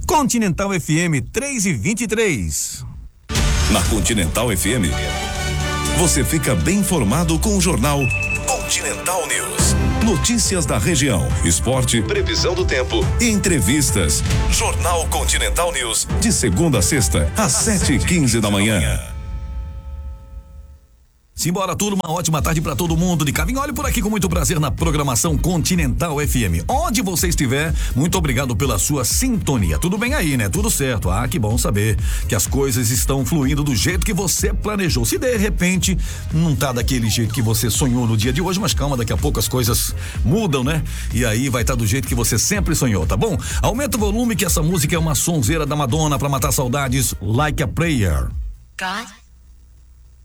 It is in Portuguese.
Continental FM 3:23. Na Continental FM, você fica bem informado com o jornal Continental News. Notícias da região, esporte, previsão do tempo e entrevistas. Jornal Continental News, de segunda a sexta, às 7h15 da manhã. Simbora, turma, uma ótima tarde pra todo mundo de Cavinholi por aqui com muito prazer na programação Continental FM. Onde você estiver, muito obrigado pela sua sintonia. Tudo bem aí, né? Tudo certo. Ah, que bom saber que as coisas estão fluindo do jeito que você planejou. Se de repente não tá daquele jeito que você sonhou no dia de hoje, mas calma, daqui a pouco as coisas mudam, né? E aí vai estar do jeito que você sempre sonhou, tá bom? Aumenta o volume que essa música é uma sonzeira da Madonna pra matar saudades, Like a Prayer. God